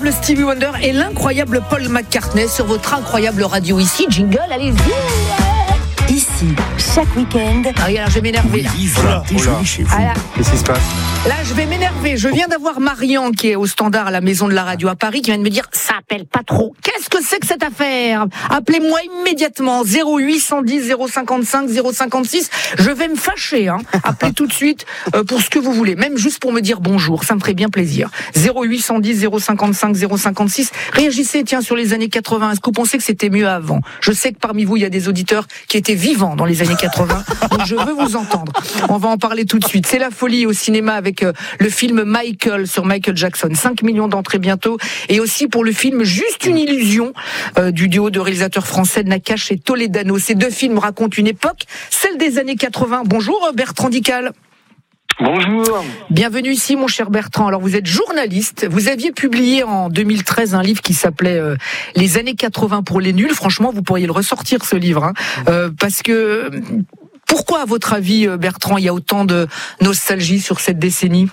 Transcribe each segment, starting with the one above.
l'incroyable Stevie Wonder et l'incroyable Paul McCartney sur votre incroyable radio ici. Jingle, allez-y. Ici, chaque week-end. Ah, regarde, je vais m'énerver là. Qu'est-ce qui se passe? Là, je vais m'énerver. Je viens d'avoir Marian qui est au standard à la maison de la radio à Paris qui vient de me dire ça appelle pas trop. Qu'est-ce que c'est que cette affaire? Appelez-moi immédiatement 0810 055 056. Je vais me fâcher. Appelez tout de suite pour ce que vous voulez, même juste pour me dire bonjour. Ça me ferait bien plaisir. 0810 055 056. Réagissez tiens sur les années 80. Est-ce que vous pensez que c'était mieux avant? Je sais que parmi vous il y a des auditeurs qui étaient vivants dans les années 80. Donc je veux vous entendre. On va en parler tout de suite. C'est la folie au cinéma avec le film Michael sur Michael Jackson. 5 millions d'entrées bientôt. Et aussi pour le film Juste une illusion du duo de réalisateurs français Nakache et Toledano. Ces deux films racontent une époque, celle des années 80. Bonjour Bertrand Dical. Bonjour. Bienvenue ici mon cher Bertrand. Alors vous êtes journaliste, vous aviez publié en 2013 un livre qui s'appelait Les années 80 pour les nuls. Franchement vous pourriez le ressortir ce livre parce que pourquoi à votre avis Bertrand il y a autant de nostalgie sur cette décennie?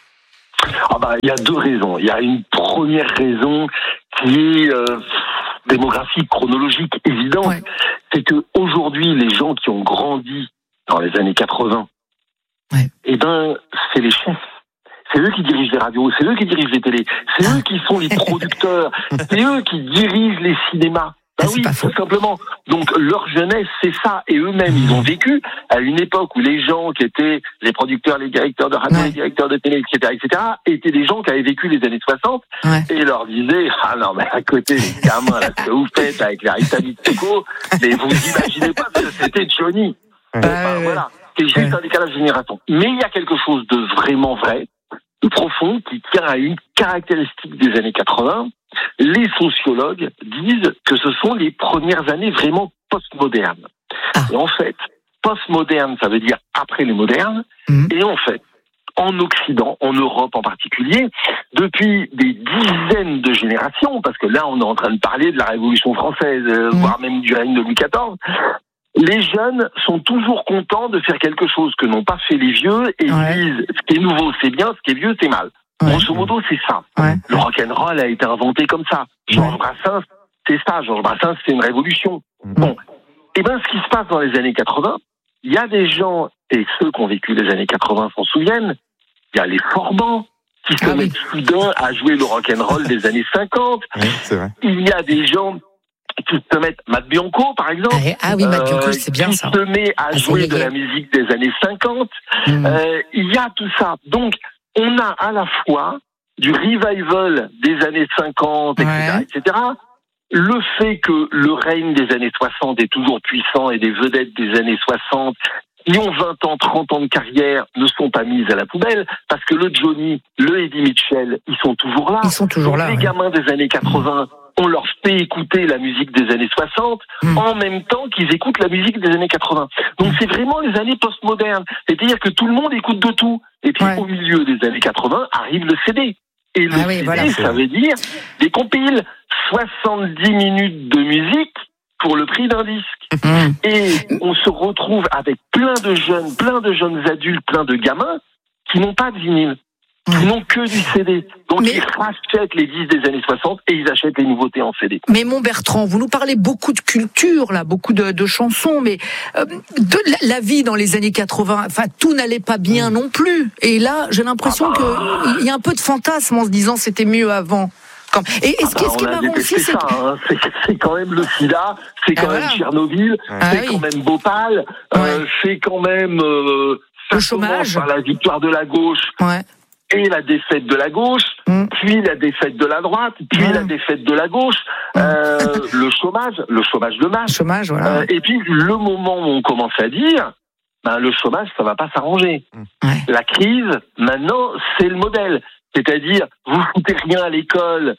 Il y a deux raisons. Il y a une première raison qui est démographique, chronologique, évidente. Ouais. C'est que aujourd'hui les gens qui ont grandi dans les années 80, ouais. C'est les chefs. C'est eux qui dirigent les radios, c'est eux qui dirigent les télés, c'est eux qui sont les producteurs, c'est eux qui dirigent les cinémas. Oui, tout simplement. Donc leur jeunesse, c'est ça. Et eux-mêmes, ils ont vécu à une époque où les gens qui étaient les producteurs, les directeurs de radio, les directeurs de télé, etc., étaient des gens qui avaient vécu les années 60 et leur disaient « Ah non, mais à côté, les gamins, là, ce que vous faites avec la Rita Mitsuko, mais vous imaginez pas que c'était Johnny. » Voilà. C'est juste un décalage de génération. Mais il y a quelque chose de vraiment vrai, de profond, qui tient à une caractéristique des années 80. Les sociologues disent que ce sont les premières années vraiment postmodernes. Et en fait, postmoderne, ça veut dire après les modernes. Et en fait, en Occident, en Europe en particulier, depuis des dizaines de générations, parce que là, on est en train de parler de la Révolution française, voire même du règne de Louis XIV, les jeunes sont toujours contents de faire quelque chose que n'ont pas fait les vieux et ils disent ce qui est nouveau c'est bien, ce qui est vieux c'est mal. Grosso modo c'est ça. Le rock'n'roll a été inventé comme ça. Georges Brassens, c'est ça. Georges Brassens, c'est une révolution. Bon, ce qui se passe dans les années 80, il y a des gens, et ceux qui ont vécu les années 80 s'en souviennent, il y a les Forbans qui se mettent soudain à jouer le rock'n'roll des années 50. C'est vrai. Il y a des gens qui se mettent, Matt Bianco par exemple, Matt Bianco, c'est bien qui ça. se met à jouer de la musique des années 50. Il y a tout ça. Donc, on a à la fois du revival des années 50, etc., le fait que le règne des années 60 est toujours puissant et des vedettes des années 60 qui ont 20 ans, 30 ans de carrière ne sont pas mises à la poubelle parce que le Johnny, le Eddie Mitchell, ils sont toujours là. Ils sont toujours là. Les gamins des années 80, on leur fait écouter la musique des années 60 en même temps qu'ils écoutent la musique des années 80. Donc c'est vraiment les années postmodernes. C'est-à-dire que tout le monde écoute de tout. Et puis au milieu des années 80 arrive le CD. Et le CD, ça veut dire des compiles, 70 minutes de musique pour le prix d'un disque. Et on se retrouve avec plein de jeunes adultes, plein de gamins qui n'ont pas de vinyle. Ils n'ont que du CD. Donc ils rachètent les disques des années 60 et ils achètent les nouveautés en CD. Mais mon Bertrand, vous nous parlez beaucoup de culture, là, beaucoup de chansons, mais de la vie dans les années 80, enfin tout n'allait pas bien non plus. Et là, j'ai l'impression qu'il y a un peu de fantasme en se disant c'était mieux avant. Et ce qui est marrant aussi, c'est c'est quand même le sida, c'est quand même Tchernobyl, c'est quand même Bhopal, c'est quand même le chômage, par la victoire de la gauche. Et la défaite de la gauche, puis la défaite de la droite, puis la défaite de la gauche, le chômage de masse. Et puis le moment où on commence à dire, le chômage, ça va pas s'arranger. La crise, maintenant, c'est le modèle. C'est-à-dire, vous foutez rien à l'école,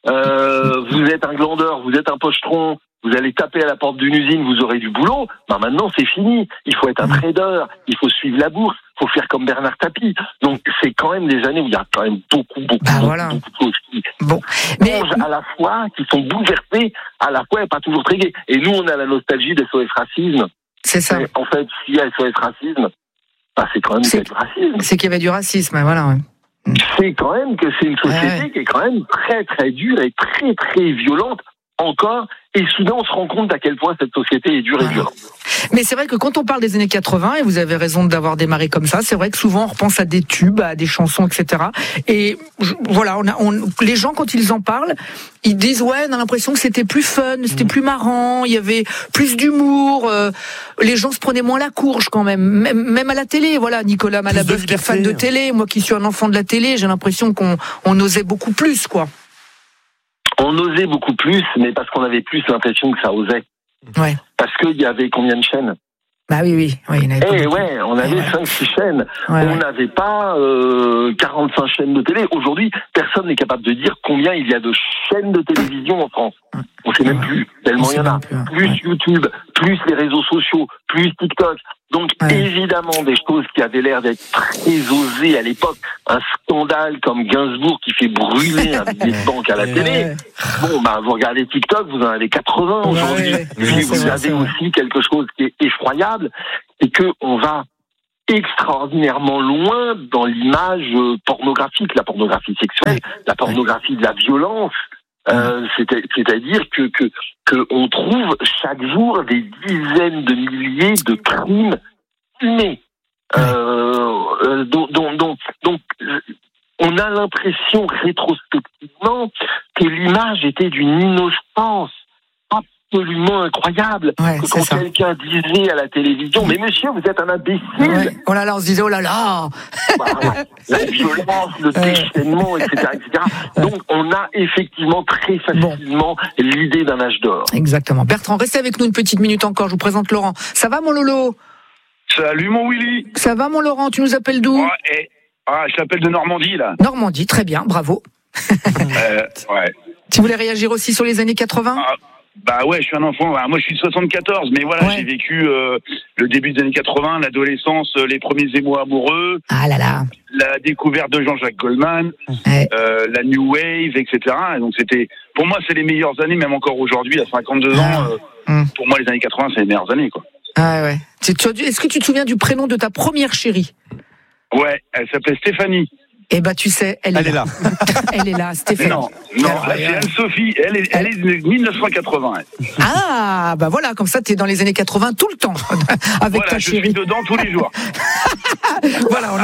vous êtes un glandeur, vous êtes un pochetron, vous allez taper à la porte d'une usine, vous aurez du boulot. Maintenant, c'est fini. Il faut être un trader, il faut suivre la bourse, il faut faire comme Bernard Tapie. Donc, c'est quand même des années où il y a quand même beaucoup de choses qui changent à la fois, qui sont bouleversées, à la fois et pas toujours très gaies. Et nous, on a la nostalgie des SOS Racisme. C'est ça. Et en fait, s'il y a SOS Racisme, c'est quand même du racisme. C'est qu'il y avait du racisme, voilà. c'est quand même que c'est une société qui est quand même très très dure et très très violente encore. Et soudain, on se rend compte à quel point cette société est dure et violente. Mais c'est vrai que quand on parle des années 80, et vous avez raison d'avoir démarré comme ça, c'est vrai que souvent on repense à des tubes, à des chansons, etc. Et voilà, les gens quand ils en parlent, ils disent ouais, on a l'impression que c'était plus fun, c'était plus marrant, il y avait plus d'humour, les gens se prenaient moins la courge quand même à la télé. Voilà, Nicolas Malabeuf qui est fan de télé, moi qui suis un enfant de la télé, j'ai l'impression qu'on osait beaucoup plus, quoi. On osait beaucoup plus, mais parce qu'on avait plus l'impression que ça osait. Ouais. Parce qu'il y avait combien de chaînes ? Bah oui, il y en avait on avait 5-6 chaînes. On n'avait pas 45 chaînes de télé. Aujourd'hui, personne n'est capable de dire combien il y a de chaînes de télévision en France. On ne sait même plus, tellement il y en a. Plus YouTube, plus les réseaux sociaux, plus TikTok. Donc évidemment, des choses qui avaient l'air d'être très osées à l'époque. Un scandale comme Gainsbourg qui fait brûler un billet de banque à la télé. Bon, vous regardez TikTok, vous en avez 80 aujourd'hui. Et vous avez aussi quelque chose qui est effroyable, c'est qu'on va extraordinairement loin dans l'image pornographique, la pornographie sexuelle, la pornographie de la violence. C'est-à-dire que on trouve chaque jour des dizaines de milliers de crimes humains. Donc, on a l'impression rétrospectivement que l'image était d'une innocence absolument incroyable. Quand quelqu'un disait à la télévision, mais monsieur, vous êtes un imbécile. Oh là là, on se disait, oh là là. La violence, le déchaînement, etc. Donc, on a effectivement très facilement l'idée d'un âge d'or. Exactement. Bertrand, restez avec nous une petite minute encore. Je vous présente Laurent. Ça va, mon Lolo ? Salut, mon Willy. Ça va, mon Laurent ? Tu nous appelles d'où ? Je t'appelle de Normandie, là. Normandie, très bien, bravo. Tu voulais réagir aussi sur les années 80 ? Je suis un enfant. Moi, je suis de 74, mais voilà, j'ai vécu le début des années 80, l'adolescence, les premiers émois amoureux. Ah là là. La découverte de Jean-Jacques Goldman, la New Wave, etc. Et donc pour moi, c'est les meilleures années, même encore aujourd'hui, à 52 ans. Pour moi, les années 80, c'est les meilleures années, quoi. Ah ouais. Est-ce que tu te souviens du prénom de ta première chérie ? Ouais, elle s'appelait Stéphanie. Eh ben, tu sais, elle est là. Elle est là, Stéphanie. Non, c'est Anne-Sophie. Elle est de 1980. Ah, bah voilà, comme ça, t'es dans les années 80 tout le temps. Avec ta chérie. Je suis dedans tous les jours. Voilà,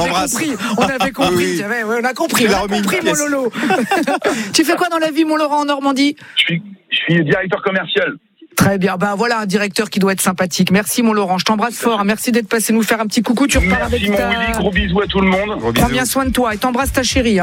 on avait compris. On a compris, mon Lolo. Tu fais quoi dans la vie, mon Laurent, en Normandie ? Je suis directeur commercial. Très bien, voilà un directeur qui doit être sympathique. Merci mon Laurent, je t'embrasse fort. Merci d'être passé nous faire un petit coucou. Tu repars avec mon Willy, gros bisous à tout le monde. Prends bien soin de toi et t'embrasse ta chérie.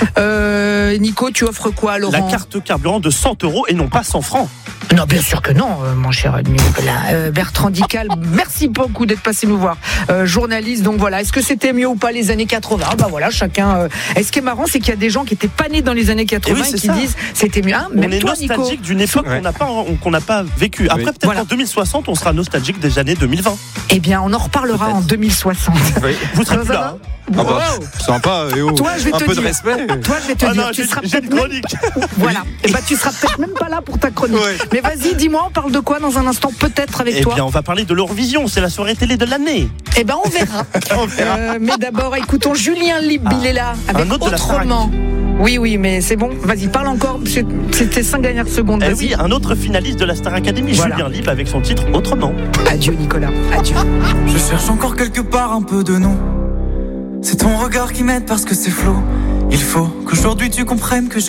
Nico, tu offres quoi à Laurent ? La carte carburant de 100 € et non pas 100 francs. Non, bien sûr que non, mon cher Nicolas. Bertrand Dical, merci beaucoup d'être passé nous voir. Journaliste, donc voilà. Est-ce que c'était mieux ou pas les années 80 ? Voilà, chacun. Et ce qui est marrant, c'est qu'il y a des gens qui n'étaient pas nés dans les années 80 et qui disent c'était mieux. On est nostalgique d'une époque qu'on n'a pas vécue. Après, peut-être en 2060, on sera nostalgique des années 2020. Eh bien, on en reparlera en 2060. Vous serez plus là. Sympa, toi, je vais un te peu dire. de respect. Toi, je vais te dire. Tu seras peut-être chronique. Voilà. Et tu seras peut-être même pas là pour ta chronique. Mais vas-y, dis-moi, on parle de quoi dans un instant, peut-être avec toi ? Eh bien, on va parler de l'Eurovision. C'est la soirée télé de l'année. Eh ben, on verra. Mais d'abord, écoutons Julien Lieb. Il est là avec Autrement. Oui, mais c'est bon. Vas-y, parle encore. C'était 5 dernières secondes. Vas-y. Oui, un autre finaliste de la Star Academy, Julien Lieb, avec son titre Autrement. Adieu, Nicolas. Adieu. Je cherche encore quelque part un peu de nous. C'est ton regard qui m'aide parce que c'est flou. Il faut qu'aujourd'hui tu comprennes que